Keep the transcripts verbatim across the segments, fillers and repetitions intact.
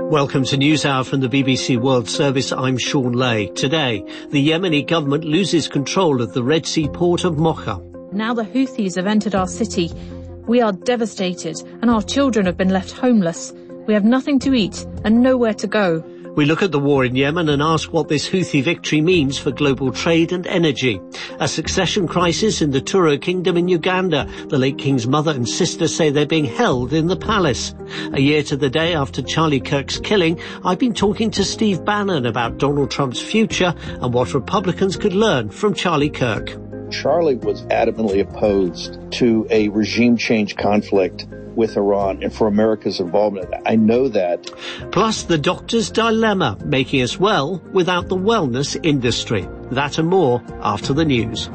Welcome to NewsHour from the B B C World Service. I'm Sean Lay. Today, the Yemeni government loses control of the Red Sea port of Mocha. Now the Houthis have entered our city. We are devastated and our children have been left homeless. We have nothing to eat and nowhere to go. We look at the war in Yemen and ask what this Houthi victory means for global trade and energy. A succession crisis in the Turo Kingdom in Uganda. The late king's mother and sister say they're being held in the palace. A year to the day after Charlie Kirk's killing, I've been talking to Steve Bannon about Donald Trump's future and what Republicans could learn from Charlie Kirk. Charlie was adamantly opposed to a regime change conflict with Iran and for America's involvement. I know that. Plus the doctor's dilemma, making us well without the wellness industry. That and more after the news.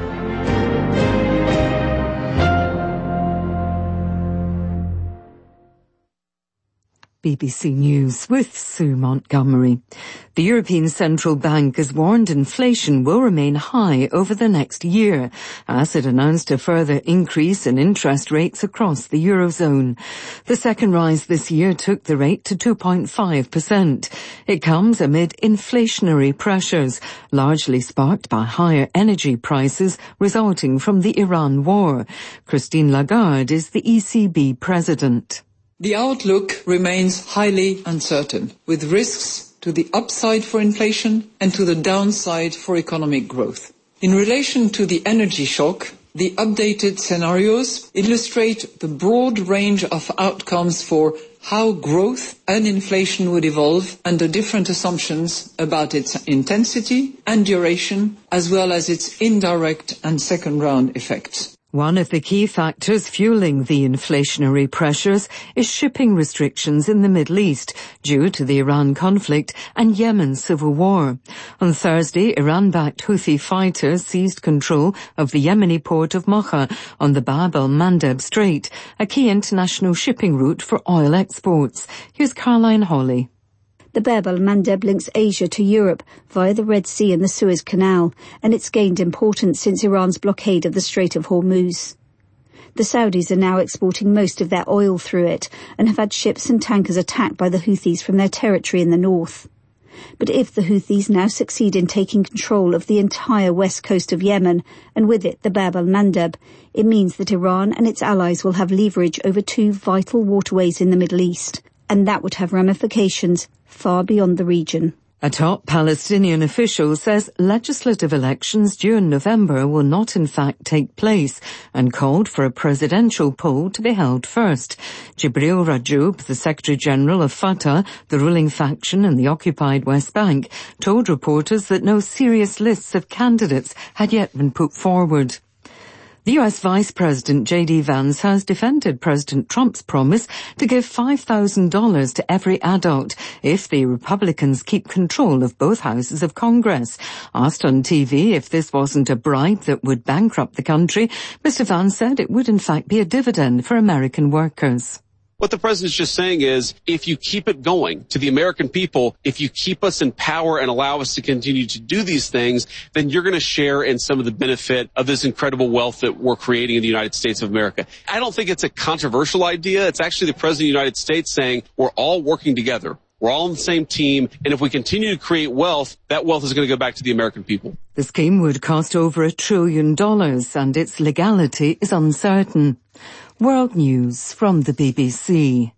B B C News with Sue Montgomery. The European Central Bank has warned inflation will remain high over the next year, as it announced a further increase in interest rates across the Eurozone. The second rise this year took the rate to two point five percent. It comes amid inflationary pressures, largely sparked by higher energy prices resulting from the Iran war. Christine Lagarde is the E C B president. The outlook remains highly uncertain, with risks to the upside for inflation and to the downside for economic growth. In relation to the energy shock, the updated scenarios illustrate the broad range of outcomes for how growth and inflation would evolve under different assumptions about its intensity and duration, as well as its indirect and second-round effects. One of the key factors fueling the inflationary pressures is shipping restrictions in the Middle East due to the Iran conflict and Yemen's civil war. On Thursday, Iran-backed Houthi fighters seized control of the Yemeni port of Mocha on the Bab el-Mandeb Strait, a key international shipping route for oil exports. Here's Caroline Hawley. The Bab el-Mandeb links Asia to Europe via the Red Sea and the Suez Canal, and it's gained importance since Iran's blockade of the Strait of Hormuz. The Saudis are now exporting most of their oil through it and have had ships and tankers attacked by the Houthis from their territory in the north. But if the Houthis now succeed in taking control of the entire west coast of Yemen, and with it the Bab el-Mandeb, it means that Iran and its allies will have leverage over two vital waterways in the Middle East, and that would have ramifications far beyond the region. A top Palestinian official says legislative elections due in November will not in fact take place and called for a presidential poll to be held first. Jibril Rajoub, the Secretary-General of Fatah, the ruling faction in the occupied West Bank, told reporters that no serious lists of candidates had yet been put forward. The U S Vice President J D Vance has defended President Trump's promise to give five thousand dollars to every adult if the Republicans keep control of both houses of Congress. Asked on T V if this wasn't a bribe that would bankrupt the country, Mister Vance said it would in fact be a dividend for American workers. What the president's just saying is, if you keep it going to the American people, if you keep us in power and allow us to continue to do these things, then you're going to share in some of the benefit of this incredible wealth that we're creating in the United States of America. I don't think it's a controversial idea. It's actually the president of the United States saying we're all working together. We're all on the same team, and if we continue to create wealth, that wealth is going to go back to the American people. The scheme would cost over a trillion dollars, and its legality is uncertain. World News from the B B C.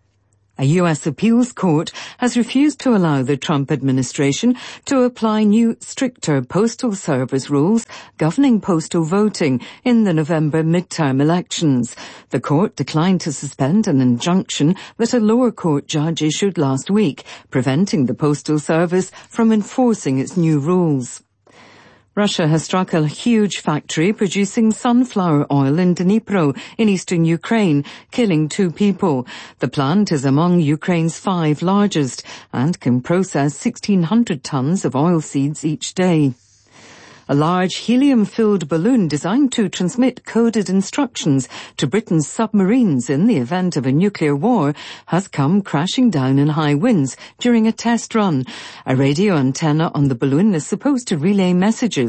A U S appeals court has refused to allow the Trump administration to apply new, stricter Postal Service rules governing postal voting in the November midterm elections. The court declined to suspend an injunction that a lower court judge issued last week, preventing the Postal Service from enforcing its new rules. Russia has struck a huge factory producing sunflower oil in Dnipro in eastern Ukraine, killing two people. The plant is among Ukraine's five largest and can process sixteen hundred tons of oilseeds each day. A large helium-filled balloon designed to transmit coded instructions to Britain's submarines in the event of a nuclear war has come crashing down in high winds during a test run. A radio antenna on the balloon is supposed to relay messages